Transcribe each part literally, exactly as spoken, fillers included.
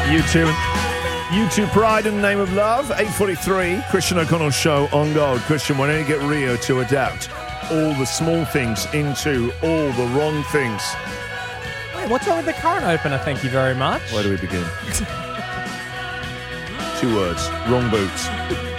You two, you two Pride in the Name of Love, eight forty-three, Christian O'Connell Show on Gold. Christian, why don't you get Rio to adapt all the small things into all the wrong things? Wait, what's wrong with the current opener? Thank you very much. Where do we begin? Two words, wrong boots.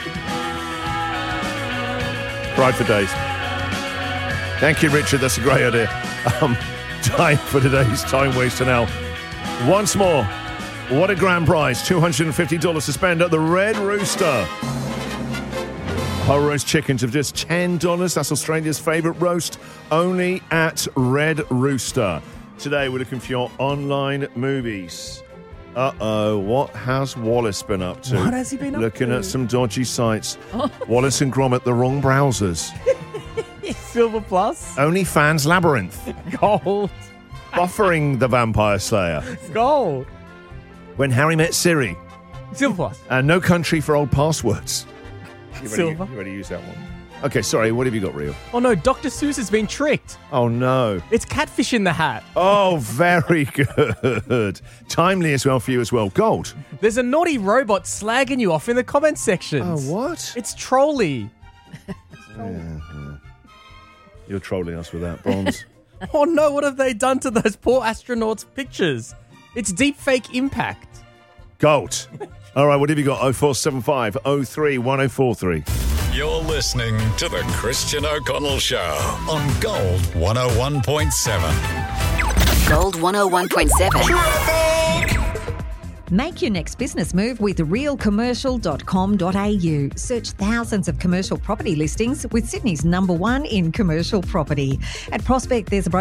Pride for days. Thank you, Richard. That's a great idea. Um, time for today's Time Waster now. Once more, what a grand prize. two hundred fifty dollars to spend at the Red Rooster. Whole roast chickens of just ten dollars. That's Australia's favourite roast. Only at Red Rooster. Today, we're looking for your online movies. Uh-oh, what has Wallace been up to? What has he been up Looking to? at some dodgy sites. Wallace and Gromit, the wrong browsers. Silver Plus. OnlyFans Labyrinth. Gold. Buffering the Vampire Slayer. Gold. When Harry Met Siri. Silver Plus. And No Country for Old Passwords. You Silver. Already, you already used that one. Okay, sorry, what have you got, Rio? Oh no, Doctor Seuss has been tricked. Oh, no. It's Catfish in the Hat. Oh, very good. Timely as well for you as well. Gold. There's a naughty robot slagging you off in the comment Oh, sections. what? It's Trolly. Yeah, yeah. You're trolling us with that, Bronze. Oh no, what have they done to those poor astronauts' pictures? It's deepfake impact. Gold. All right, what have you got? oh four seven five oh three one oh four three. You're listening to The Christian O'Connell Show on Gold one oh one point seven. Gold one oh one point seven. Make your next business move with real commercial dot com dot a u. Search thousands of commercial property listings with Sydney's number one in commercial property. At Prospect, there's a